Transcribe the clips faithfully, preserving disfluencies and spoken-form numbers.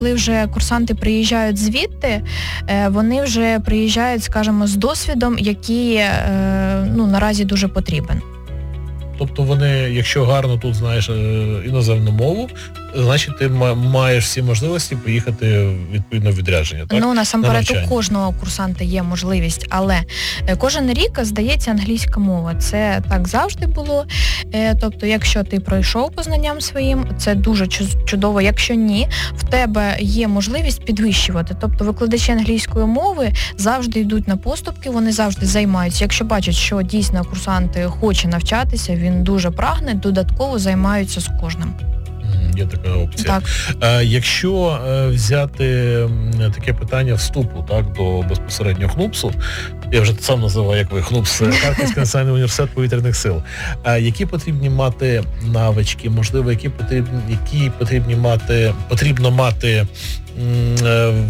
Коли вже курсанти приїжджають звідти, вони вже приїжджають, скажімо, з досвідом, який ну, наразі дуже потрібен. Тобто вони, якщо гарно тут знаєш іноземну мову, значить ти маєш всі можливості поїхати відповідно в відрядження, так? Ну, насамперед, у кожного курсанта є можливість, але кожен рік здається англійська мова. Це так завжди було. Тобто, якщо ти пройшов по знанням своїм, це дуже чудово. Якщо ні, в тебе є можливість підвищувати. Тобто, викладачі англійської мови завжди йдуть на поступки, вони завжди займаються. Якщо бачать, що дійсно курсант хоче навчатися, він дуже прагне, додатково займаються з кожним. Є така опція. Так. А, якщо е, взяти таке питання вступу, так, до безпосередньо ХНУПСу, я вже сам називаю, як ви, ХНУПС, Харківський національний університет повітряних сил, а, які потрібні мати навички, можливо, які потрібні, які потрібні мати, потрібно мати м,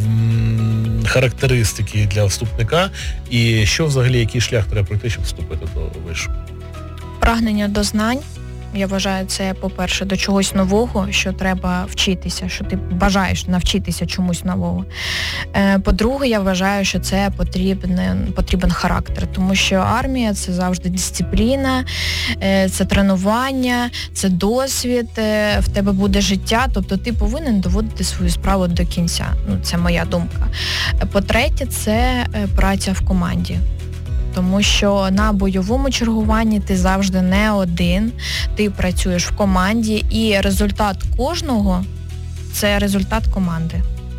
м, характеристики для вступника, і що взагалі, який шлях треба пройти, щоб вступити до вишу? Прагнення до знань. Я вважаю, це, по-перше, до чогось нового, що треба вчитися, що ти бажаєш навчитися чомусь нового. По-друге, я вважаю, що це потрібен, потрібен характер, тому що армія – це завжди дисципліна, це тренування, це досвід, в тебе буде життя, тобто ти повинен доводити свою справу до кінця. Ну, це моя думка. По-третє, це праця в команді. Тому що на бойовому чергуванні ти завжди не один, ти працюєш в команді, і результат кожного – це результат команди.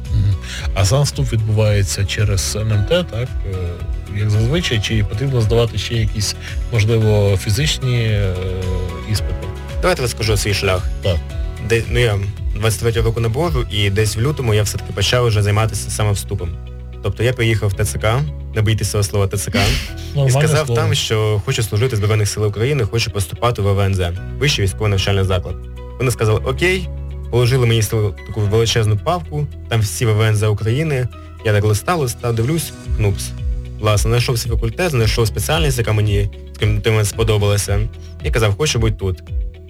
А сам вступ відбувається через ен ем те, так? Як зазвичай, чи потрібно здавати ще якісь, можливо, фізичні е, іспити? Давайте розкажу свій шлях. Так. Де, ну, я двадцять третього року набору, і десь в лютому я все-таки почав вже займатися саме вступом. Тобто я приїхав в те це ка, не боїтеся цього слова те це ка, і сказав слово. Там, що хочу служити в Збройних сил України, хочу поступати в ВВ ен зет, Вищий військовий навчальний заклад. Вони сказали, окей, положили мені таку величезну папку, там всі ВВ ен зет України, я так листав, листав, дивлюсь, ХНУПС. Власне, знайшов свій факультет, знайшов спеціальність, яка мені, скажімо, мені сподобалася, і казав, хочу бути тут.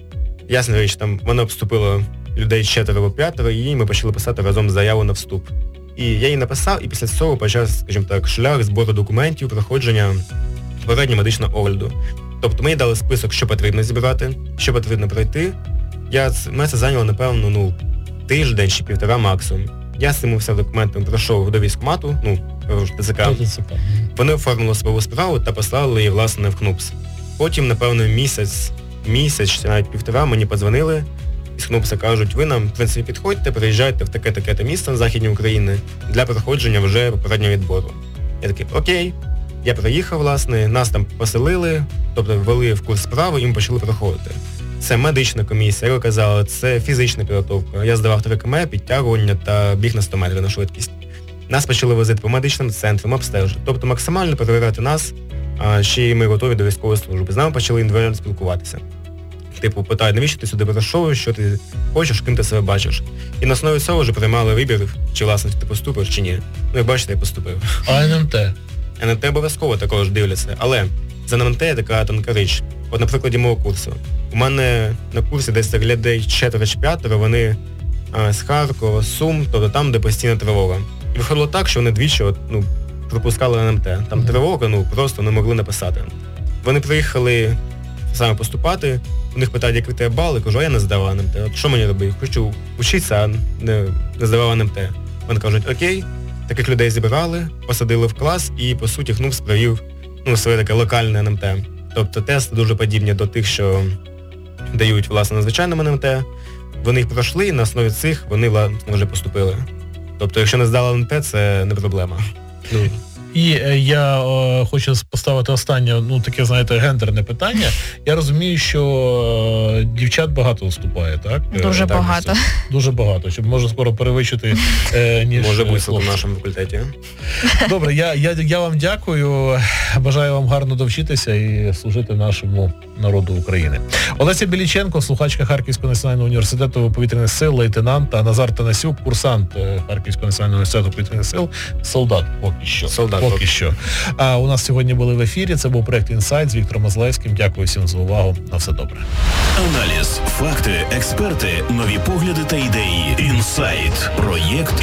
Ясна річ, там мене обступило людей четверо або п'ятеро, і ми почали писати разом заяву на вступ. І я її написав, і після цього почав, скажімо так, шлях збору документів, проходження попереднього медичного огляду. Тобто мені дали список, що потрібно зібрати, що потрібно пройти. Я, мене це зайняло, напевно, ну, тиждень чи півтора максимум. Я з цими всім документами пройшов до військкомату, ну, те це ка. Вони оформили свою справу та послали її, власне, в ХНУПС. Потім, напевно, місяць, місяць, чи навіть півтора мені подзвонили, із ХНУПСа кажуть, ви нам, в принципі, підходьте, приїжджайте в таке-таке місто на Західній Україні для проходження вже попереднього відбору. Я такий, окей, я приїхав, власне, нас там поселили, тобто ввели в курс справи і ми почали проходити. Це медична комісія, як ви казали, це фізична підготовка. Я здавав три кілометри, підтягування та біг на сто метрів на швидкість. Нас почали возити по медичним центрам, обстежити. Тобто максимально перевіряти нас, а ще й ми готові до військової служби. З нами почали індивідуально спілкуватися. Типу, питають, навіщо ти сюди прийшов, що ти хочеш, ким ти себе бачиш. І на основі цього вже приймали вибір, чи, власне, ти поступиш, чи ні. Ну, як бачите, я поступив. А ен ем те? ен ем те обов'язково також дивляться. Але за ен ем те є така тонка річ. От, на прикладі мого курсу. У мене на курсі десь людей четверо чи п'ятеро, вони а, з Харкова, з Сум, тобто там, де постійна тривога. І виходило так, що вони двічі от, ну, пропускали ен ем те. Там mm-hmm. тривога, ну, просто не могли написати. Вони приїхали саме поступати, у них питають, які в тебе бали, кажу, а я не здавав ен ем те. От що мені робити? Хочу вчитися, а не, не здавав ен ем те. Вони кажуть, окей, таких людей зібрали, посадили в клас і, по суті, ХНУПС провів, ну, своє таке локальне ен ем те. Тобто тести дуже подібні до тих, що дають, власне, на звичайному ен ем те. Вони їх пройшли, і на основі цих вони, власне, вже поступили. Тобто, якщо не здали ен ем те, це не проблема. Ну. І е, я е, хочу поставити останнє, ну, таке, знаєте, гендерне питання. Я розумію, що е, дівчат багато вступає, так? Дуже е, багато. Так, дуже багато, щоб може скоро перевищити, е, ніж може бути в нашому факультеті. Добре, я, я, я вам дякую, бажаю вам гарно довчитися і служити нашому народу України. Олеся Біліченко, слухачка Харківського національного університету повітряних сил, лейтенант, а Назар Танасюк, курсант Харківського національного університету повітряних сил, солдат поки що. Солдат. поки, поки що. А у нас сьогодні були в ефірі. Це був проект «Інсайт» з Віктором Мозлевським. Дякую всім за увагу. На все добре. Аналіз, факти, експерти, нові погляди та ідеї. «Інсайт» – проєкт